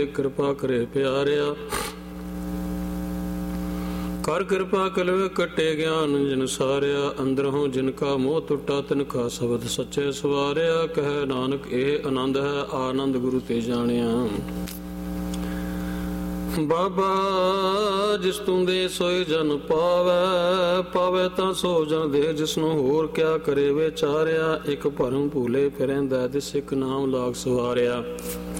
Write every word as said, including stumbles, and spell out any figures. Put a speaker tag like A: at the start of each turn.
A: ਕਿਰਪਾ ਕਰੇ ਪਿਆਰਿਆ। ਕਰ ਕਿਰਪਾ ਕਲਵੇ ਕੱਟੇ ਗਿਆਨ ਜਿਨ ਸਾਰਿਆ। ਅੰਦਰੋਂ ਜਿਨ ਕਾ ਮੋਹ ਟੁੱਟਾ ਤਿਨ ਕਾ ਸ਼ਬਦ ਸੱਚੇ ਸਵਾਰਿਆ। ਕਹਿ ਨਾਨਕ ਇਹ ਆਨੰਦ ਹੈ ਆਨੰਦ ਗੁਰੂ ਤੇ ਜਾਣਿਆ। ਬਾਬਾ ਜਿਸ ਤੂੰ ਦੇ ਸੋਈ ਜਨ ਪਾਵੈ, ਪਾਵੈ ਤਾਂ ਸੋ ਜਨ ਦੇ ਜਿਸਨੂੰ ਹੋਰ ਕਿਆ ਕਰੇ ਵਿਚਾਰਿਆ। ਇੱਕ ਭਰਮ ਭੂਲੇ ਫਿਰੈਂਦਾ ਦਿਸ ਇੱਕ ਨਾਮ ਲਾਗ ਸਵਾਰਿਆ।